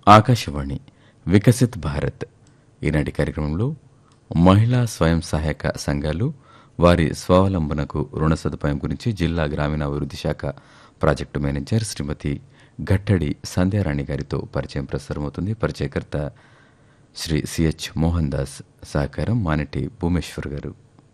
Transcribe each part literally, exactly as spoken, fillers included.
ఆకాశవాణి వికసిత్ భారత్ ఈనాటి కార్యక్రమంలో మహిళా స్వయం సహాయక సంఘాలు వారి స్వావలంబనకు రుణ సదుపాయం గురించి జిల్లా గ్రామీణాభివృద్ధి శాఖ ప్రాజెక్టు మేనేజర్ శ్రీమతి గట్టడి సంధ్యారాణి గారితో పరిచయం ప్రసారమవుతుంది. పరిచయకర్త శ్రీ సిహెచ్ మోహన్ దాస్, సహకారం మానటి భూమేశ్వర్ గారు.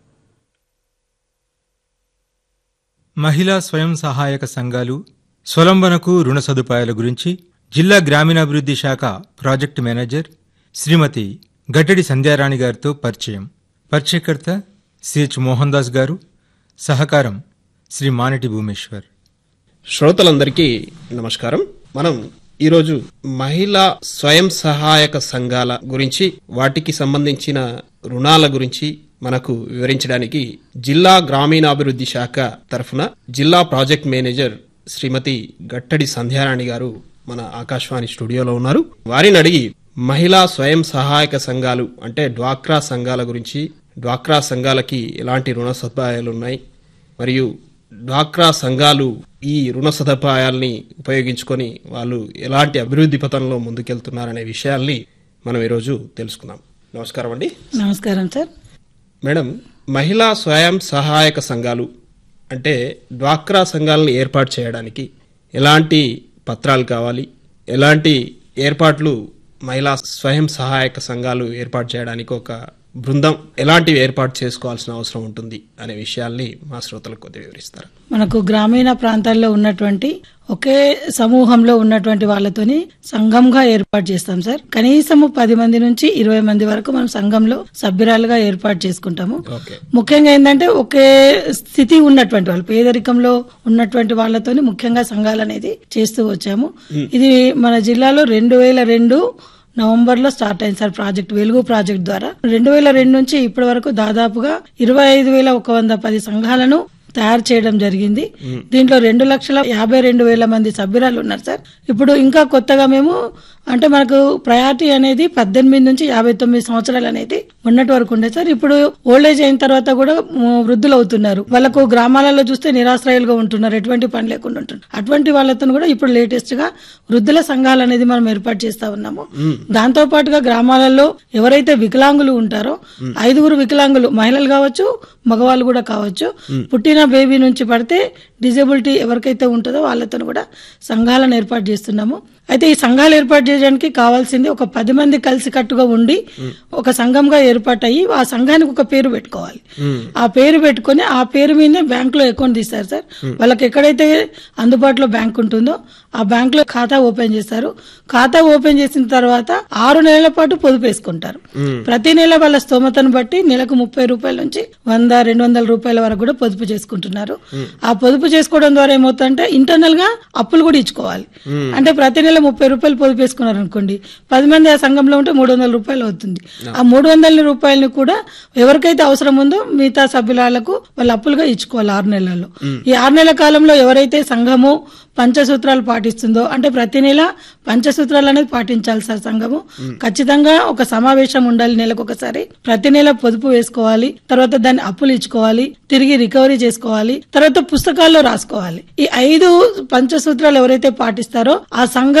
మహిళా స్వయం సహాయక సంఘాలు స్వలంబనకు రుణ సదుపాయాల గురించి జిల్లా గ్రామీణాభివృద్ధి శాఖ ప్రాజెక్టు మేనేజర్ శ్రీమతి గట్టడి సంధ్యారాణి గారితో పరిచయం. పరిచయకర్త సిహెచ్ మోహన్ దాస్ గారు, సహకారం శ్రీ మానటి భూమేశ్వర్. శ్రోతలందరికీ నమస్కారం. మనం ఈరోజు మహిళా స్వయం సహాయక సంఘాల గురించి, వాటికి సంబంధించిన రుణాల గురించి మనకు వివరించడానికి జిల్లా గ్రామీణాభివృద్ధి శాఖ తరఫున జిల్లా ప్రాజెక్ట్ మేనేజర్ శ్రీమతి గట్టడి సంధ్యారాణి గారు మన ఆకాశవాణి స్టూడియోలో ఉన్నారు. వారిని అడిగి మహిళా స్వయం సహాయక సంఘాలు అంటే డ్వాక్రా సంఘాల గురించి, డ్వాక్రా సంఘాలకి ఎలాంటి రుణ సదుపాయాలు ఉన్నాయి, మరియు డ్వాక్రా సంఘాలు ఈ రుణ సదుపాయాల్ని ఉపయోగించుకొని వాళ్ళు ఎలాంటి అభివృద్ధి పథంలో ముందుకెళ్తున్నారనే విషయాల్ని మనం ఈరోజు తెలుసుకుందాం. నమస్కారం అండి. నమస్కారం సార్. మేడం, మహిళా స్వయం సహాయక సంఘాలు అంటే డ్వాక్రా సంఘాలను ఏర్పాటు చేయడానికి ఎలాంటి పత్రాలు కావాలి, ఎలాంటి ఏర్పాట్లు మహిళా స్వయం సహాయక సంఘాలు ఏర్పాటు చేయడానికి ఒక బృందం ఎలాంటివి ఏర్పాటు చేసుకోవాల్సిన అవసరం ఉంటుంది అనే విషయాల్ని మా శ్రోతలకు కొద్దిగా వివరిస్తారు. మనకు గ్రామీణ ప్రాంతాల్లో ఉన్నటువంటి ఒకే సమూహంలో ఉన్నటువంటి వాళ్ళతోని సంఘంగా ఏర్పాటు చేస్తాం సార్. కనీసము పది మంది నుంచి ఇరవై మంది వరకు మనం సంఘంలో సభ్యురాలుగా ఏర్పాటు చేసుకుంటాము. ముఖ్యంగా ఏంటంటే ఒకే స్థితి ఉన్నటువంటి వాళ్ళు, పేదరికంలో ఉన్నటువంటి వాళ్ళతోని ముఖ్యంగా సంఘాలు అనేది చేస్తూ వచ్చాము. ఇది మన జిల్లాలో రెండు వేల రెండు నవంబర్ లో స్టార్ట్ అయింది సార్ ప్రాజెక్ట్, వెలుగు ప్రాజెక్ట్ ద్వారా. రెండు వేల రెండు నుంచి ఇప్పటి వరకు దాదాపుగా ఇరవై ఐదు వేల ఒక వంద పది సంఘాలను తయారు చేయడం జరిగింది. దీంట్లో రెండు లక్షల యాభై రెండు వేల మంది సభ్యురాలు ఉన్నారు సార్. ఇప్పుడు ఇంకా కొత్తగా మేము అంటే మనకు ప్రయారిటీ అనేది పద్దెనిమిది నుంచి యాభై తొమ్మిది సంవత్సరాలు అనేది ఉన్నటి వరకు ఉండే సార్. ఇప్పుడు ఓల్డ్ ఏజ్ అయిన తర్వాత కూడా వృద్ధులు అవుతున్నారు. వాళ్ళకు గ్రామాలలో చూస్తే నిరాశ్రయాలుగా ఉంటున్నారు, ఎటువంటి పని లేకుండా ఉంటున్నారు. అటువంటి వాళ్ళతో కూడా ఇప్పుడు లేటెస్ట్ గా వృద్ధుల సంఘాలు అనేది మనం ఏర్పాటు చేస్తా ఉన్నాము. దాంతో పాటుగా గ్రామాలలో ఎవరైతే వికలాంగులు ఉంటారో, ఐదుగురు వికలాంగులు మహిళలు కావచ్చు, మగవాళ్ళు కూడా కావచ్చు, పుట్టిన బేబీ నుంచి పడితే డిజేబిలిటీ ఎవరికైతే ఉంటుందో వాళ్ళతో కూడా సంఘాలను ఏర్పాటు చేస్తున్నాము. అయితే ఈ సంఘాలు ఏర్పాటు చేయడానికి కావాల్సింది ఒక పది మంది కలిసి కట్టుగా ఉండి ఒక సంఘంగా ఏర్పాటయ్యి ఆ సంఘానికి ఒక పేరు పెట్టుకోవాలి. ఆ పేరు పెట్టుకుని ఆ పేరు మీదే బ్యాంక్ లో అకౌంట్ తీస్తారు సార్. వాళ్ళకి ఎక్కడైతే అందుబాటులో బ్యాంక్ ఉంటుందో ఆ బ్యాంక్ లో ఖాతా ఓపెన్ చేస్తారు. ఖాతా ఓపెన్ చేసిన తర్వాత ఆరు నెలల పాటు పొదుపు వేసుకుంటారు. ప్రతి నెల వాళ్ళ స్తోమతను బట్టి నెలకు ముప్పై రూపాయల నుంచి వంద రెండు వందల రూపాయల వరకు కూడా పొదుపు చేసుకుంటున్నారు. ఆ పొదుపు చేసుకోవడం ద్వారా ఏమవుతుందంటే ఇంటర్నల్ గా అప్పులు కూడా ఇచ్చుకోవాలి. అంటే ప్రతి నెల ముప్పై రూపాయలు పొదుపు వేసుకున్నారు అనుకోండి, పది మంది ఆ సంఘంలో ఉంటే మూడు వందల రూపాయలు అవుతుంది. ఆ మూడు వందల రూపాయలని కూడా ఎవరికైతే అవసరం ఉందో మిగతా సభ్యులకు వాళ్ళు అప్పులుగా ఇచ్చుకోవాలి ఆరు నెలల్లో. ఈ ఆరు నెలల కాలంలో ఎవరైతే సంఘము పంచసూత్రాలు పాటిస్తుందో, అంటే ప్రతి నెల పంచసూత్రాలు అనేది పాటించాలి సార్. సంఘము ఖచ్చితంగా ఒక సమావేశం ఉండాలి నెలకు ఒకసారి, ప్రతి నెల పొదుపు వేసుకోవాలి, తర్వాత దాన్ని అప్పులు ఇచ్చుకోవాలి, తిరిగి రికవరీ చేసుకోవాలి, తర్వాత పుస్తకాల్లో రాసుకోవాలి. ఈ ఐదు పంచసూత్రాలు ఎవరైతే పాటిస్తారో ఆ సంఘం